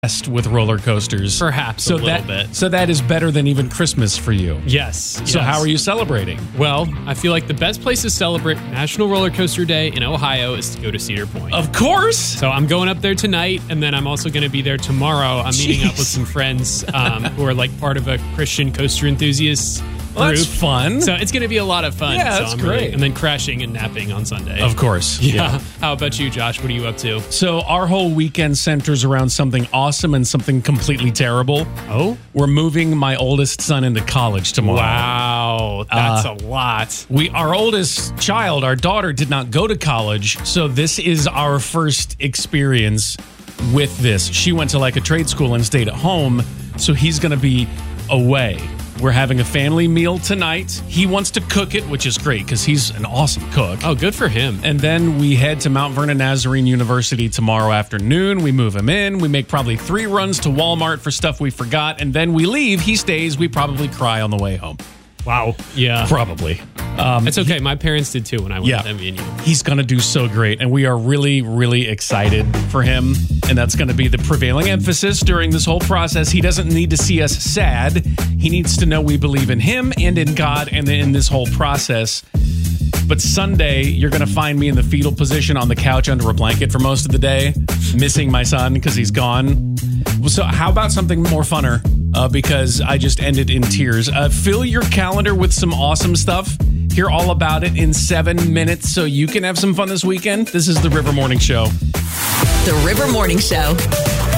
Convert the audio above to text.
with roller coasters. Perhaps a little bit. So that is better than even Christmas for you. Yes. So how are you celebrating? Well, I feel like the best place to celebrate National Roller Coaster Day in Ohio is to go to Cedar Point. Of course. So I'm going up there tonight, and then I'm also going to be there tomorrow. I'm meeting up with some friends who are like part of a Christian coaster enthusiasts Well, group. that's fun. So it's going to be a lot of fun. Yeah, so that's I'm great. and then crashing and napping on Sunday. Of course. Yeah. How about you, Josh? What are you up to? So our whole weekend centers around something awesome and something completely terrible. Oh? We're moving my oldest son into college tomorrow. Wow. That's a lot. Our oldest child, our daughter, did not go to college, so this is our first experience with this. She went to like a trade school and stayed at home, so he's going to be away. We're having a family meal tonight. He wants to cook it, which is great because he's an awesome cook. Oh, good for him. And then we head to Mount Vernon Nazarene University tomorrow afternoon. We move him in. We make probably 3 runs to Walmart for stuff we forgot. And then we leave. He stays. We probably cry on the way home. Wow. Yeah. Probably. It's okay. My parents did too when I went with MVNU. He's going to do so great. And we are really, really excited for him. And that's going to be the prevailing emphasis during this whole process. He doesn't need to see us sad. He needs to know we believe in him and in God and in this whole process. But Sunday, you're going to find me in the fetal position on the couch under a blanket for most of the day, missing my son because he's gone. So how about something more funner? Because I just ended in tears. Fill your calendar with some awesome stuff. Hear all about it in 7 minutes so you can have some fun this weekend. This is the River Morning Show. The River Morning Show.